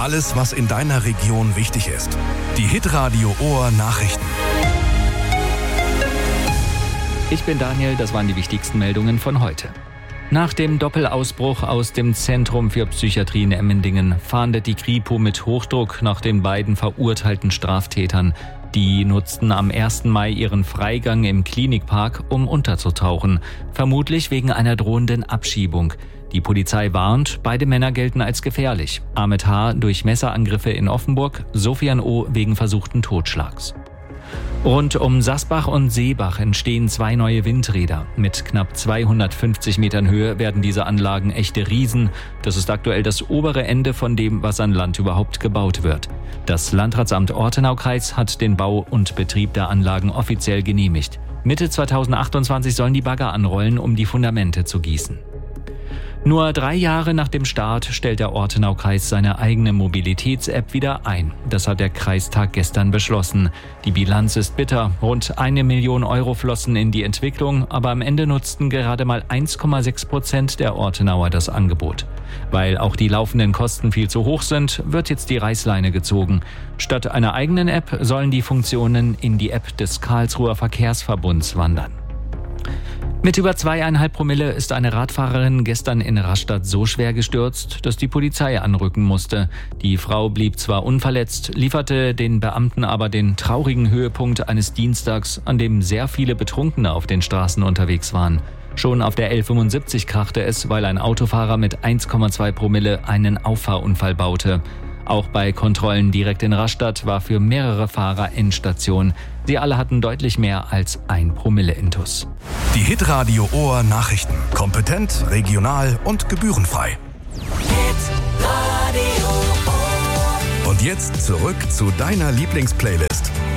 Alles, was in deiner Region wichtig ist. Die Hitradio Ohr Nachrichten. Ich bin Daniel, das waren die wichtigsten Meldungen von heute. Nach dem Doppelausbruch aus dem Zentrum für Psychiatrie in Emmendingen fahndet die Kripo mit Hochdruck nach den beiden verurteilten Straftätern. Die nutzten am 1. Mai ihren Freigang im Klinikpark, um unterzutauchen. Vermutlich wegen einer drohenden Abschiebung. Die Polizei warnt, beide Männer gelten als gefährlich. Ahmed H. durch Messerangriffe in Offenburg, Sofian O. wegen versuchten Totschlags. Rund um Sasbach und Seebach entstehen 2 neue Windräder. Mit knapp 250 Metern Höhe werden diese Anlagen echte Riesen. Das ist aktuell das obere Ende von dem, was an Land überhaupt gebaut wird. Das Landratsamt Ortenaukreis hat den Bau und Betrieb der Anlagen offiziell genehmigt. Mitte 2028 sollen die Bagger anrollen, um die Fundamente zu gießen. Nur 3 Jahre nach dem Start stellt der Ortenaukreis seine eigene Mobilitäts-App wieder ein. Das hat der Kreistag gestern beschlossen. Die Bilanz ist bitter. Rund 1 Million Euro flossen in die Entwicklung, aber am Ende nutzten gerade mal 1,6% der Ortenauer das Angebot. Weil auch die laufenden Kosten viel zu hoch sind, wird jetzt die Reißleine gezogen. Statt einer eigenen App sollen die Funktionen in die App des Karlsruher Verkehrsverbunds wandern. Mit über 2,5 Promille ist eine Radfahrerin gestern in Rastatt so schwer gestürzt, dass die Polizei anrücken musste. Die Frau blieb zwar unverletzt, lieferte den Beamten aber den traurigen Höhepunkt eines Dienstags, an dem sehr viele Betrunkene auf den Straßen unterwegs waren. Schon auf der L75 krachte es, weil ein Autofahrer mit 1,2 Promille einen Auffahrunfall baute. Auch bei Kontrollen direkt in Rastatt war für mehrere Fahrer Endstation. Sie alle hatten deutlich mehr als 1 Promille Intus. Die Hitradio Ohr Nachrichten. Kompetent, regional und gebührenfrei. Hitradio Ohr. Und jetzt zurück zu deiner Lieblingsplaylist.